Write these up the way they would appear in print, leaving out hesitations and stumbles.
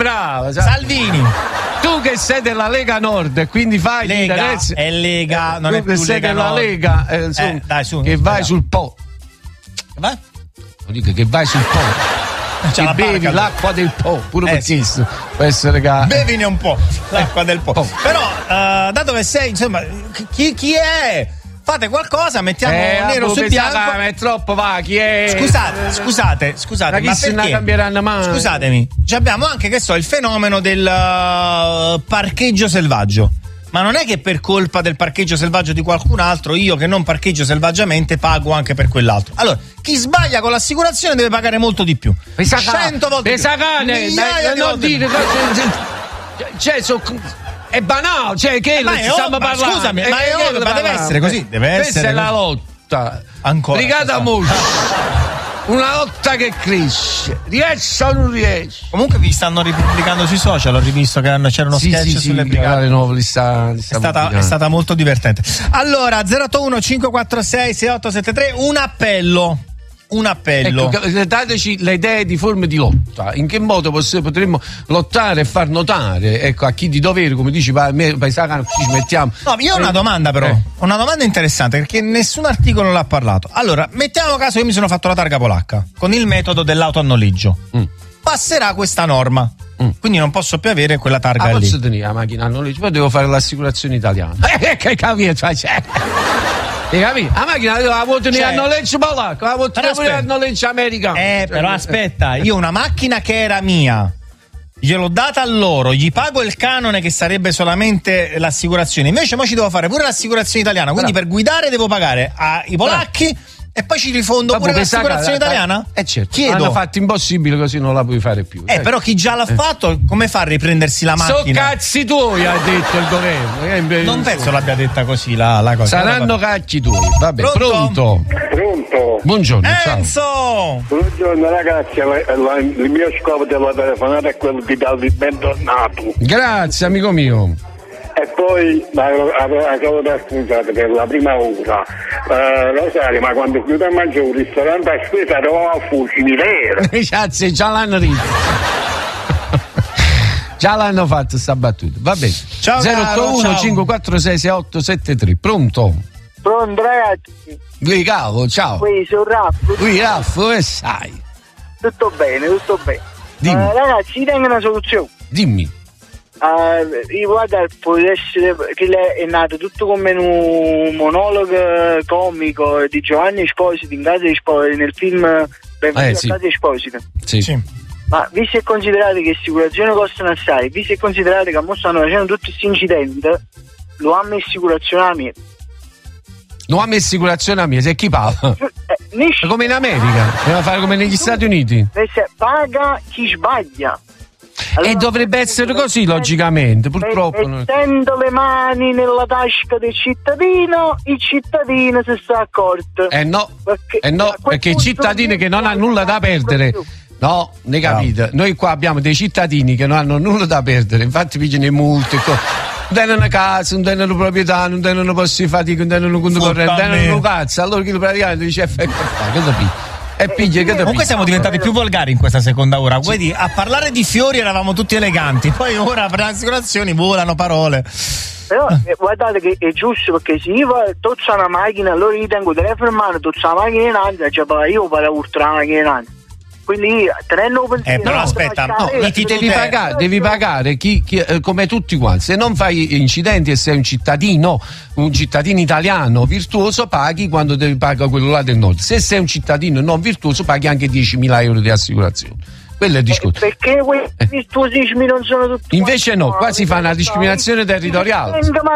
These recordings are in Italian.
Bravo, Salvini. Tu che sei della Lega Nord e quindi fai Lega, l'interesse. è Lega, non tu è più che sei Lega della Nord. Lega, dai, su, che vai sul Po. Va? Dico che vai sul Po. C'è la bevi barca. l'acqua del Po, pure per sì. questo può essere che Bevine un po' l'acqua del Po. Però, da dove sei, insomma, chi è? Fate qualcosa, mettiamo nero su bianco. È troppo va, chi è? Scusate, Ma chi se ne cambieranno mai? Scusatemi, abbiamo anche, che so, il fenomeno del parcheggio selvaggio. Ma non è che per colpa del parcheggio selvaggio di qualcun altro, io che non parcheggio selvaggiamente pago anche per quell'altro. Allora, chi sbaglia con l'assicurazione deve pagare molto di più. 100 volte più. Migliaia di non volte dire più. è banale, cioè che ma stiamo parlando? Scusami, ma deve essere così, Questa è la lotta. Ancora. Brigata Moscia. Una lotta che cresce. Riesce o non riesce? Comunque vi stanno ripubblicando sui social, ho rivisto che c'erano sketch sulle brigate. È stata molto divertente. Allora, 081 546 6873, un appello. Ecco, dateci le idee di forme di lotta. In che modo potremmo lottare e far notare, ecco, a chi di dovere, come dici, Paesacano, ci mettiamo. No, io ho una domanda però, una domanda interessante, perché nessun articolo l'ha parlato. Allora, mettiamo caso io mi sono fatto la targa polacca con il metodo dell'auto a noleggio. Passerà questa norma. Quindi non posso più avere quella targa lì. Posso tenere la macchina a noleggio, poi devo fare l'assicurazione italiana. Che capito? La macchina la vuoi tenere a noleggio polacco, la vuoi tenere a noleggio americano. Però aspetta, io una macchina che era mia, gliel'ho data a loro, gli pago il canone che sarebbe solamente l'assicurazione, invece mo ci devo fare pure l'assicurazione italiana, quindi per guidare devo pagare ai polacchi e poi ci rifondo pure l'assicurazione italiana? Certo. Chiedo. Hanno fatto impossibile, così non la puoi fare più. Però chi già l'ha fatto, come fa a riprendersi la macchina? So cazzi tuoi, ha detto il governo. Non penso l'abbia detta così la cosa. Saranno cacchi tuoi. Vabbè, pronto? Buongiorno, Enzo! Ciao. Buongiorno ragazzi, il mio scopo della telefonata è quello di darvi bentornato. Grazie, amico mio. E poi avevo da scusate per la prima ora. Rosario, ma quando chiudo a mangiare un ristorante a spesa trovo a fucili vero. Grazie, già l'hanno detto. Già l'hanno fatto sta battuta. Va bene. Ciao 081 546 6873. Pronto? Pronto ragazzi? Qui cavo, ciao. Qui sono Raffo. Qui Raffo, come sai? Tutto bene. Dimmi. Ragazzi, tengo una soluzione. Dimmi. Io guarda, può essere che lei è nato tutto come un monologo comico di Giovanni Esposito in Casa Esposito, nel film Benvenuto a Casa Esposito. Sì. Ma visto e considerato che assicurazioni costano assai, visto e considerato che mo stanno facendo tutti questi incidenti, lo ha messo assicurazione a me. Non ha messo assicurazione a me, se chi paga? Come in America, deve fare come negli Stati Uniti. Paga chi sbaglia. Allora, e dovrebbe essere così, logicamente, purtroppo. Mettendo le mani nella tasca del cittadino, il cittadino si sta accorto. Perché i cittadini che non hanno nulla da perdere. No, ne capite? Noi qua abbiamo dei cittadini che non hanno nulla da perdere, infatti pigliano le multe. Non hanno una casa, non hanno proprietà, non hanno posti di fatica, non hanno conto corrente, non hanno cazzo. Allora chi lo praticamente dice che capito? Comunque siamo diventati più volgari in questa seconda ora. Vedi, a parlare di fiori eravamo tutti eleganti, poi ora per le assicurazioni volano parole. Però guardate che è giusto, perché se io toccio una macchina, allora io tengo il telefono in mano, toccio la macchina in ansia, cioè io vado urtare la macchina in ansia. Quindi tenendo pensiero, però aspetta, devi pagare chi, come tutti quanti. Se non fai incidenti e sei un cittadino italiano virtuoso, paghi quando devi pagare quello là del nord. Se sei un cittadino non virtuoso, paghi anche 10.000 euro di assicurazione. Quello è il discorso. Perché quei virtuosismi non sono tutti? Invece no, qua si fa una discriminazione territoriale.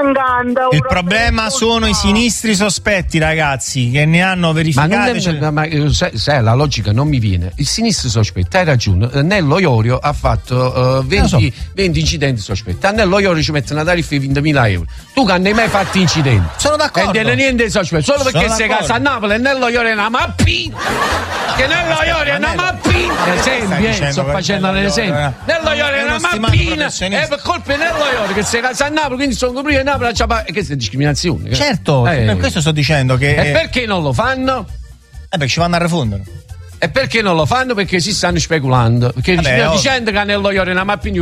Il problema sono i sinistri sospetti, ragazzi, che ne hanno verificati. Ma sai, la logica non mi viene. Il sinistro sospetto, hai ragione. Nello Iorio ha fatto 20 incidenti sospetti. A Nello Iorio ci mette una tariffa di 20.000 euro. Tu che non hai mai fatto incidenti. Sono d'accordo. E non è niente sospetto. Solo perché sei casa a Napoli e Nello Iorio è una mappina. Che Nello Iorio è una mappina. Esempio. Sto facendo un esempio. Nello Iorio è una mappina e per colpa di Nello Iorio che sei casa a Napoli, quindi sono coprito a Napoli, questa è discriminazione. Certo, per questo sto dicendo che. E perché non lo fanno? Perché ci vanno a refondere. E perché non lo fanno? Perché si stanno speculando. Perché dicendo che Nello Iorio è una mappina